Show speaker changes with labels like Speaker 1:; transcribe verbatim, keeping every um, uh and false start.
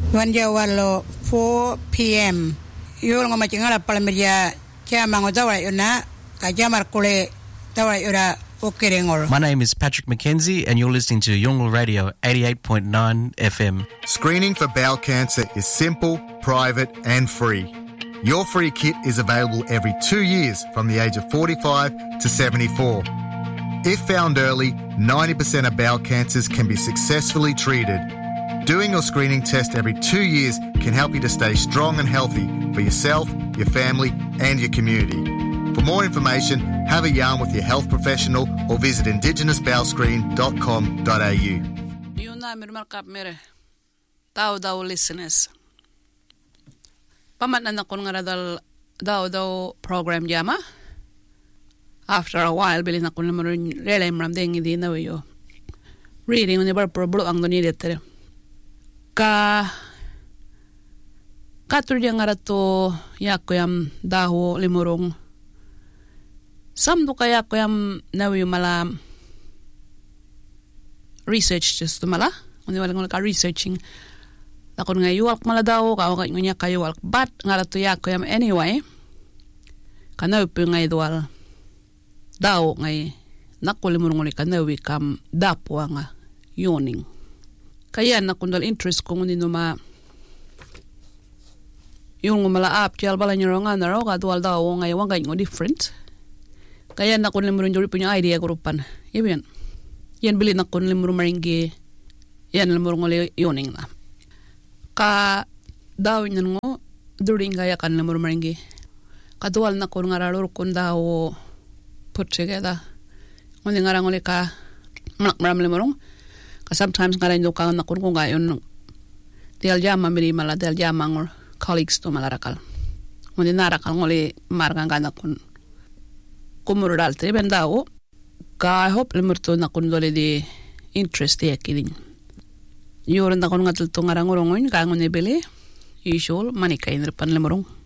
Speaker 1: Wanja walo four p.m. Yul ngoma chingala palmeria chama ngotawa yuna kajamar kule tawa yura okerengol.
Speaker 2: My name is Patrick McKenzie and you're listening to Yungle Radio eighty-eight point nine F M.
Speaker 3: Screening for bowel cancer is simple, private and free. Your free kit is available every two years from the age of forty-five to seventy-four. If found early, ninety percent of bowel cancers can be successfully treated. Doing your screening test every two years can help you to stay strong and healthy for yourself, your family and your community. For more information, have a yarn with your health professional or visit indigenous bowel screen dot com dot a u.
Speaker 4: Yuna mirmarkap mere. Tao daw listeners. Pamat na nakon nga dal daw daw program jama. After a while, bilin ako naman relay maramdeng hindi na yo. Reading on the problem ang donidet. Ka katurya nga rato yako yam daho limurong samdo kaya ko yam nawi mala research just mala oni wala ngol ka researching takon nga yuwalk mala daho ka nga nya kayo walk but nga rato yako yam anyway kana upi nga idwal daho nga nakulimurong ni kanawi kam dapo nga yawning. Kaya na kung dal interest kung nino ma yung malaap tiyal bala niyo nga na raw kadwal daw ngay wang ganyo different. Kaya na kung limurong juri punya idea grupan. Yan. Yan bilin na kung limurong maringgi yan limurong uli yuning na. Ka daw nyan ngo during kaya kan limurong maringgi. Kadwal na kung ngaralur kung daw put together. Ngunit ngarang uli ka maram limurong. Sometimes nga rin yung kang nakun kung gayon dahil jama miri mala dahil jama ng colleagues to malarakal. Ngunit narakal nguli margang ka nakun kumural triben daw ka hope limurto nakun dole di interest ya kiling. Yoron nakun nga tulto nga rangurungun ka ngunit bili usual manikay nirpan limurong.